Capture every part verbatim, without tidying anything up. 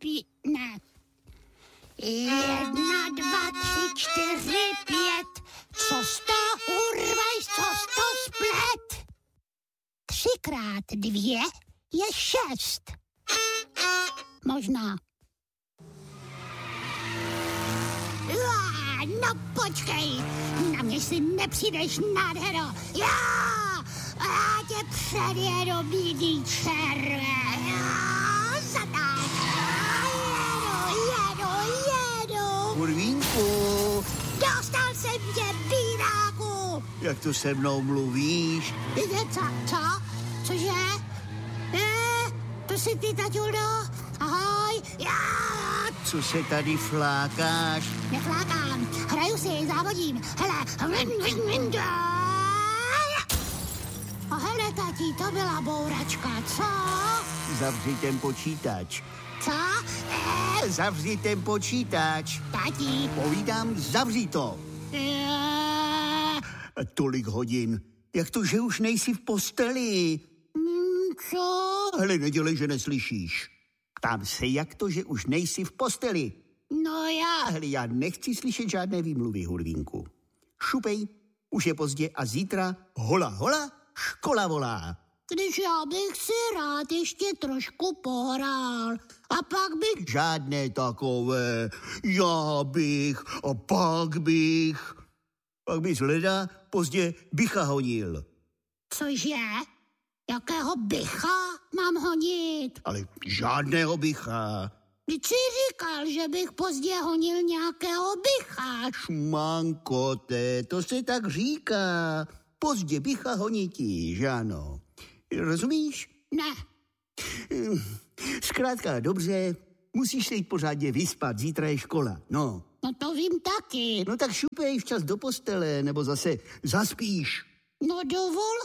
pět, ne. Jedna, dva, tři, čtyři, pět. Co sto, urvaj, co sto splet. Třikrát dvě je šest. Možná. No počkej, na mě si nepřijdeš, nádhero. Já, já tě předjedu, bídý červe. Já, zatáč. Jedu, jedu, jedu. Hurvínku. Dostal jsem tě, bídáku. Jak to se mnou mluvíš? Co, co? Cože? Eh, to jsi ty, taťuldo? Ahoj, já. Co se tady flákáš? Neflákám, hraju si, závodím. Hele, a hele, tati, to byla bouračka, co? Zavři ten počítač. Co? Eh, Zavři ten počítač. tati. Povídám, zavři to. Eh, Tolik hodin. Jak to, že už nejsi v posteli? mm, co? Hele, nedělej, že neslyšíš. Ptám se, jak to, že už nejsi v posteli? No já... Hele, já nechci slyšet žádné výmluvy, Hurvínku. Šupej, už je pozdě a zítra hola, hola, škola volá. Když já bych si rád ještě trošku pohrál. A pak bych... Žádné takové, já bych a pak bych. Pak bys leda pozdě bycha honil. Cože? Jakého bycha mám honit? Ale žádného bycha. Vždyť jsi říkal, že bych pozdě honil nějakého bycha. Šmankote, to se tak říká. Pozdě bycha honití, že ano? Rozumíš? Ne. Zkrátka dobře, musíš se jít pořádně vyspat, zítra je škola, no. No to vím taky. No tak šupej včas do postele, nebo zase zaspíš. No dovol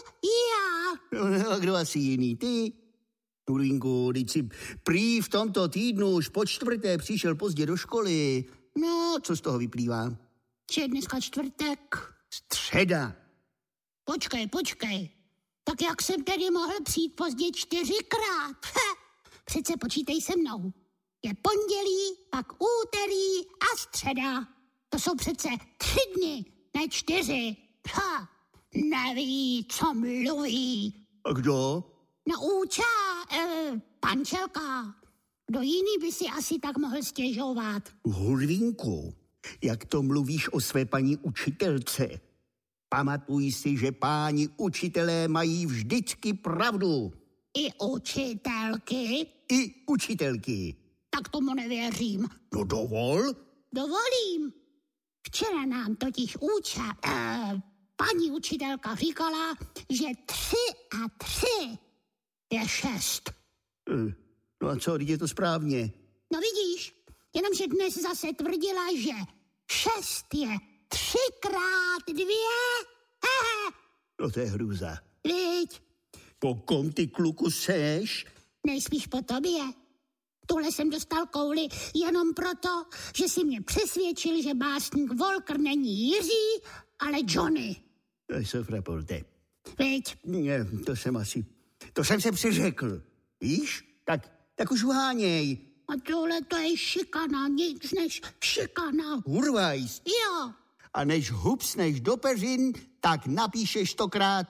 já. No a kdo asi jiný, ty? Hurvínku, teď si prý v tomto týdnu už po čtvrté přišel pozdě do školy. No, co z toho vyplývá? Že je dneska čtvrtek. Středa. Počkej, počkej. Tak jak jsem tedy mohl přijít pozdě čtyřikrát? Ha, přece počítej se mnou. Je pondělí, pak úterý a středa. To jsou přece tři dny, ne čtyři. Ha, neví, co mluví. A kdo? Naučá, eh, pančelka. Kdo jiný by si asi tak mohl stěžovat? Hurvínku, jak to mluvíš o své paní učitelce? Pamatuj si, že páni učitelé mají vždycky pravdu. I učitelky? I učitelky. Tak tomu nevěřím. No dovol. Dovolím. Včera nám totiž uča, eh, paní učitelka říkala, že tři a tři je šest. Eh, no a co, je to správně? No vidíš, jenomže dnes zase tvrdila, že šest je třikrát dvě. Hehe. No to je hrůza. Viď? Po kom ty, kluku, seš? Nejspíš po tobě. Tuhle jsem dostal kouli jenom proto, že si mě přesvědčil, že básník Volker není Jiří, ale Johnny. To je sofraporte. Viď? Ne, to jsem asi, to jsem se přeřekl. Víš? Tak, tak už uháněj. A tohle to je šikana, nic než šikana. Urvajs. Jo. A než hupsneš do peřin, tak napíšeš stokrát: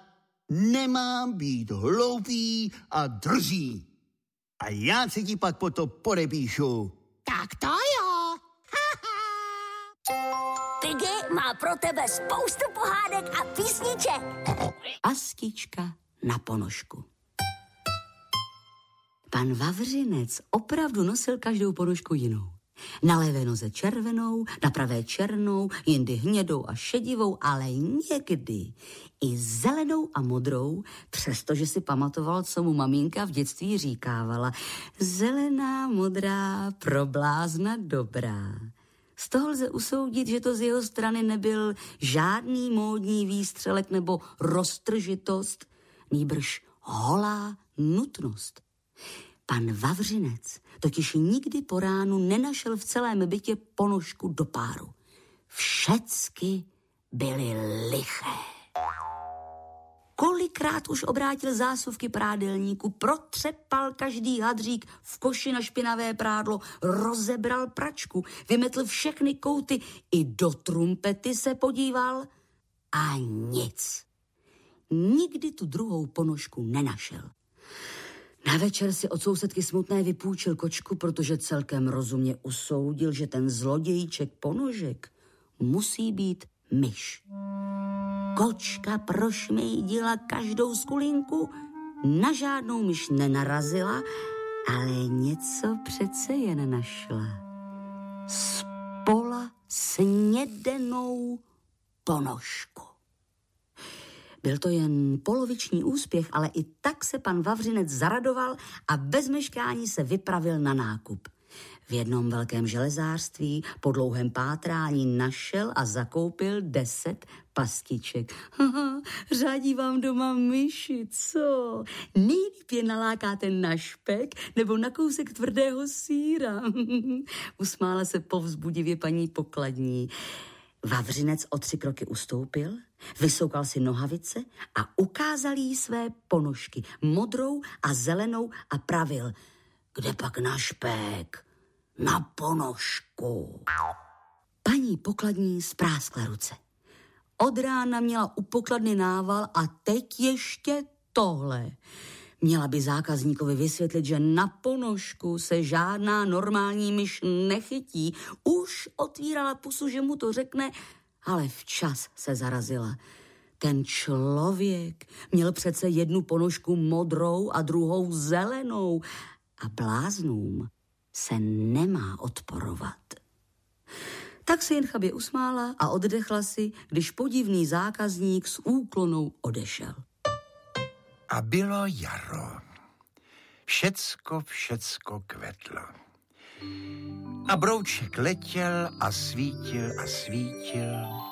nemám být hloupý a drzý. A já si ti pak po to podepíšu. Tak to jo. Piggy má pro tebe spoustu pohádek a písniček. Astička na ponožku. Pan Vavřinec opravdu nosil každou ponožku jinou. Na levé noze červenou, na pravé černou, jindy hnědou a šedivou, ale někdy i zelenou a modrou, přestože si pamatoval, co mu maminka v dětství říkávala. Zelená, modrá, pro blázna dobrá. Z toho lze usoudit, že to z jeho strany nebyl žádný módní výstřelek nebo roztržitost, nýbrž holá nutnost. Pan Vavřinec totiž nikdy po ránu nenašel v celém bytě ponožku do páru. Všecky byly liché. Kolikrát už obrátil zásuvky prádelníku, protřepal každý hadřík v koši na špinavé prádlo, rozebral pračku, vymetl všechny kouty, i do trumpety se podíval a nic. Nikdy tu druhou ponožku nenašel. Na večer si od sousedky smutné vypůjčil kočku, protože celkem rozumně usoudil, že ten zlodějíček ponožek musí být myš. Kočka prošmejdila každou skulinku, na žádnou myš nenarazila, ale něco přece jen našla. Z pola snědenou ponožku. Byl to jen poloviční úspěch, ale i tak se pan Vavřinec zaradoval a bez meškání se vypravil na nákup. V jednom velkém železářství po dlouhém pátrání našel a zakoupil deset pastiček. Haha, řádí vám doma myši, co? Nejlíp je nalákáte na špek nebo na kousek tvrdého sýra. Usmála se povzbudivě paní pokladní. Vavřinec o tři kroky ustoupil, vysoukal si nohavice a ukázal jí své ponožky, modrou a zelenou, a pravil: kde pak na špek? Na ponožku. Paní pokladní spráskla ruce. Od rána měla u pokladny nával a teď ještě tohle. Měla by zákazníkovi vysvětlit, že na ponožku se žádná normální myš nechytí. Už otvírala pusu, že mu to řekne, ale včas se zarazila. Ten člověk měl přece jednu ponožku modrou a druhou zelenou a bláznům se nemá odporovat. Tak se jen chabě usmála a oddechla si, když podivný zákazník s úklonou odešel. A bylo jaro. Všecko, všecko kvetlo. A brouček letěl a svítil a svítil.